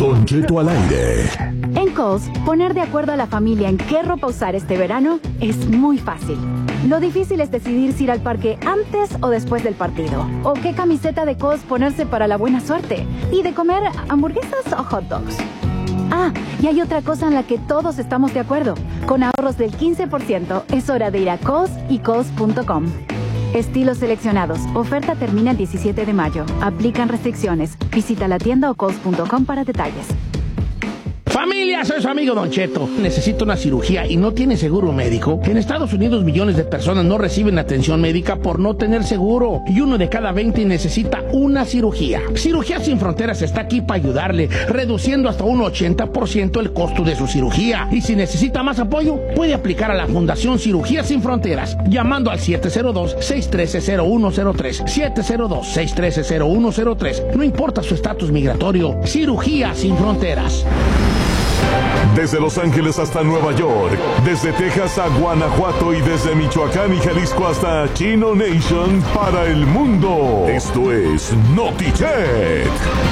Don Cheto al aire. En Kohl's, poner de acuerdo a la familia en qué ropa usar este verano es muy fácil. Lo difícil es decidir si ir al parque antes o después del partido, o qué camiseta de Kohl's ponerse para la buena suerte, y de comer hamburguesas o hot dogs. Ah, y hay otra cosa en la que todos estamos de acuerdo. Con ahorros del 15%, es hora de ir a Kohl's y Kohls.com. Estilos seleccionados. Oferta termina el 17 de mayo. Aplican restricciones. Visita la tienda o Kohls.com para detalles. Familia, soy su amigo Don Cheto. Necesito una cirugía y no tiene seguro médico. En Estados Unidos millones de personas no reciben atención médica por no tener seguro. Y 1 de cada 20 necesita una cirugía. Cirugías Sin Fronteras está aquí para ayudarle, reduciendo hasta un 80% el costo de su cirugía. Y si necesita más apoyo, puede aplicar a la Fundación Cirugías Sin Fronteras, llamando al 702-613-0103. 702-613-0103. No importa su estatus migratorio. Cirugías Sin Fronteras. Desde Los Ángeles hasta Nueva York, desde Texas a Guanajuato y desde Michoacán y Jalisco hasta Chino Nation para el mundo. Esto es Notichet.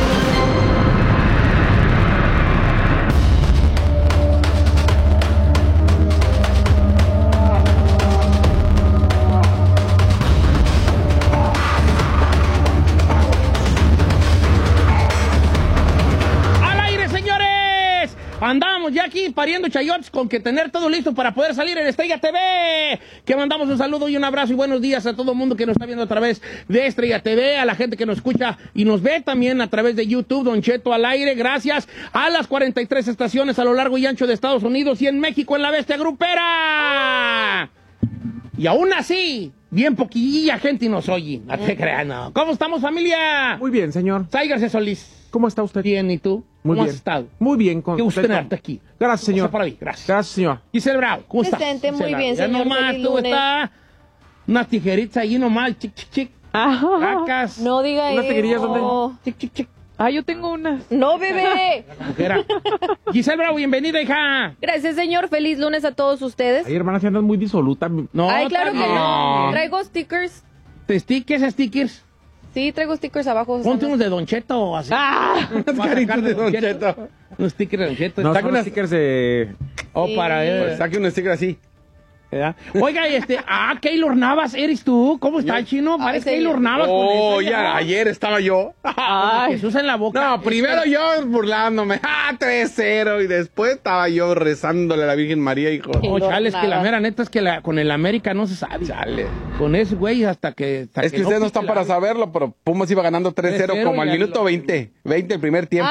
Andamos ya aquí pariendo chayotes con que tener todo listo para poder salir en Estrella TV. Que mandamos un saludo y un abrazo y buenos días a todo el mundo que nos está viendo a través de Estrella TV, a la gente que nos escucha y nos ve también a través de YouTube, Don Cheto al aire. Gracias a las 43 estaciones a lo largo y ancho de Estados Unidos y en México en la Bestia Grupera. Y aún así, bien poquilla gente nos oye. No te creas, no. ¿Cómo estamos, familia? Muy bien, señor. Sáigase Solís. ¿Cómo está usted? Bien, ¿y tú? Muy ¿Cómo bien. has estado? Muy bien. Qué gusto tenerte aquí. Gracias, señor. Por ahí, gracias. Gracias, señor. Giselle Bravo, ¿cómo estás? Presente, muy bien, Ya señor. nomás, Feliz tú lunes. estás unas tijeritas ahí nomás, chic, chic, chic. Cacas. No diga ¿Unas tijerillas eso. dónde? Chic, chic, chic. Yo tengo unas. No, bebé. Mujer. Giselle Bravo, bienvenida, hija. Gracias, señor. Feliz lunes a todos ustedes. Ay, hermana, si andas muy disoluta. No, Ay, claro que no. Traigo stickers. Stickers. Sí, traigo stickers abajo. Ponte unos de Don Cheto, así. Unas caritas de Don Cheto. Unos stickers de Don Cheto. No, Saca son unas- stickers de... Oh, Sí. para Pues, saque un sticker así. ¿verdad? Oiga, Keylor Navas, ¿eres tú? ¿Cómo está el chino? Parece señor. Keylor Navas. Oh, con esa- ya, ayer estaba yo. Jesús en la boca. No, primero yo burlándome. 3-0. Y después estaba yo rezándole a la Virgen María, hijo. Oh, chale, es que la Navas. mera neta es que con el América no se sabe. Chale. Con ese güey hasta que... Es que ustedes no están para saberlo, pero Pumas iba ganando 3-0 como al ya minuto lo- 20 el primer tiempo.